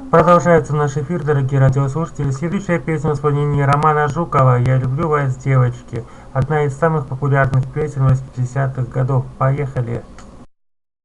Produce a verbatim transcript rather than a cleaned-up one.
Продолжается наш эфир, дорогие радиослушатели. Следующая песня в исполнении Романа Жукова «Я люблю вас, девочки». Одна из самых популярных песен восьмидесятых годов. Поехали!